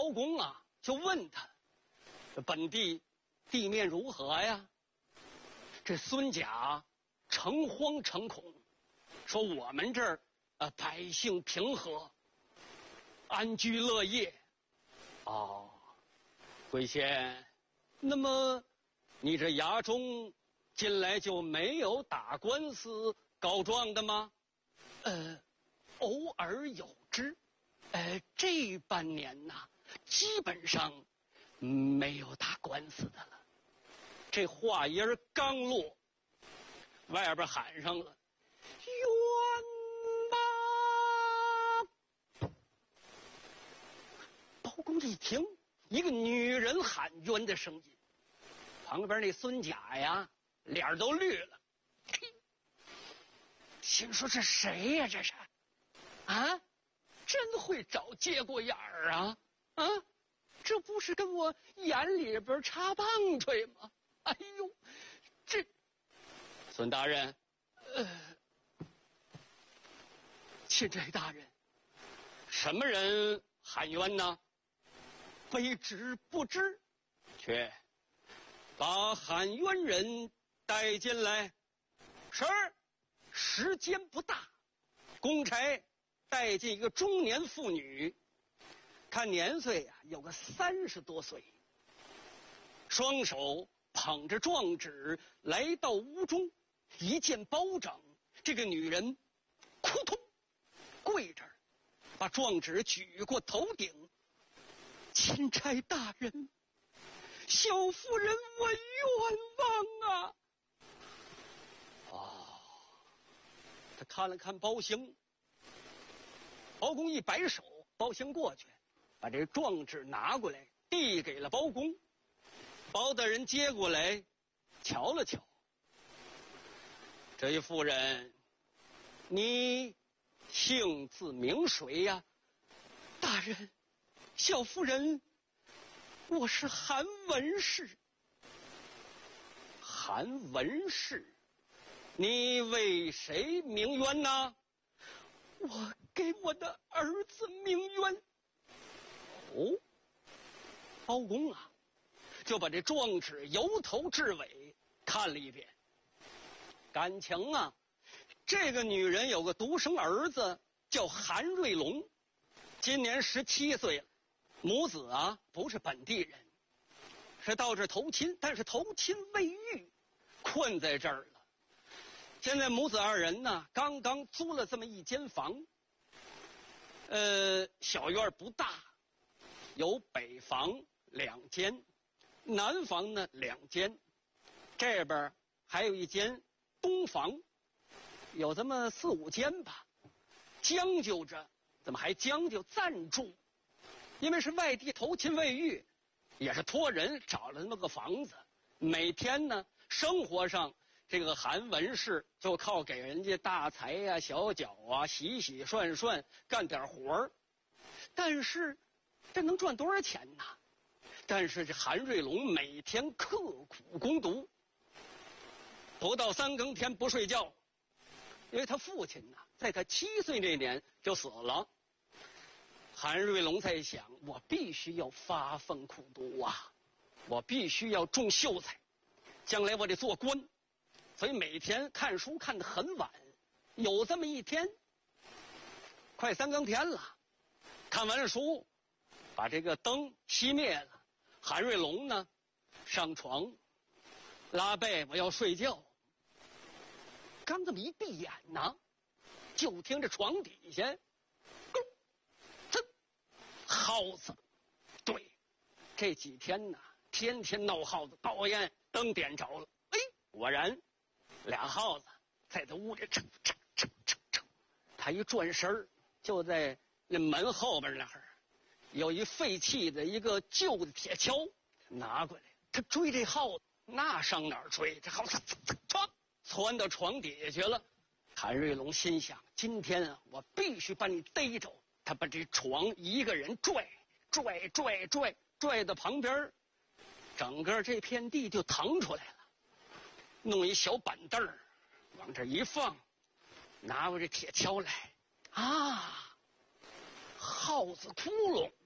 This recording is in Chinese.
包公啊就问他，本地地面如何呀？这孙贾诚惶诚恐，说我们这儿百姓平和，安居乐业。哦，贵县，那么你这衙中近来就没有打官司告状的吗？偶尔有之。这半年呐，基本上没有打官司的了。这话音儿刚落，外边喊上了冤吧！包公一听，一个女人喊冤的声音，旁边那孙贾呀，脸都绿了，心说这谁呀？这是啊，真会找节骨眼儿啊！啊，这不是跟我眼里边插棒槌吗？哎呦，这孙大人，钦差大人，什么人喊冤呢？卑职不知，去把喊冤人带进来。是，时间不大。公差带进一个中年妇女，看年岁呀，有个30多岁，双手捧着状纸来到屋中，一见包拯，这个女人扑通跪着，把状纸举过头顶。钦差大人，小夫人我冤枉啊！哦，他看了看包兴，包公一摆手，包兴过去把这状纸拿过来递给了包公。包大人接过来瞧了瞧，这一妇人，你姓字名谁呀？大人，小夫人我是韩文氏。韩文氏，你为谁鸣冤呢？我给我的儿子鸣冤。哦，包公啊，就把这状纸由头至尾看了一遍。感情啊，这个女人有个独生儿子叫韩瑞龙，今年17岁了。母子啊不是本地人，是到这投亲，但是投亲未遇，困在这儿了。现在母子二人呢，刚刚租了这么一间房，小院不大，有北房2间，南房呢2间，这边还有一间东房，有这么4、5间吧。将就着，怎么还将就暂住？因为是外地投亲未遇，也是托人找了那么个房子。每天呢，生活上这个韩文氏就靠给人家大裁呀、小脚啊、洗洗涮涮干点活儿。但是这能赚多少钱呢？但是这韩瑞龙每天刻苦攻读，不到3更天不睡觉，因为他父亲呢，在他7岁那年就死了。韩瑞龙在想，我必须要发奋苦读啊，我必须要中秀才，将来我得做官，所以每天看书看得很晚。有这么一天，快3更天了，看完了书，把这个灯熄灭了。韩瑞龙呢，上床拉被，我要睡觉。刚这么一闭眼呢，就听着床底下耗子。对，这几天呢，天天闹耗子，导演灯点着了，果然俩耗子在他屋里蹭蹭蹭蹭蹭。他一转身，就在那门后边那儿有一废弃的一个旧的铁锹，拿过来，他追这耗子，那上哪儿追？这耗子唰窜到床底下去了。韩瑞龙心想，今天啊，我必须把你逮着。他把这床一个人拽到旁边，整个这片地就腾出来了。弄一小板凳儿往这一放，拿过这铁锹来啊，耗子窟窿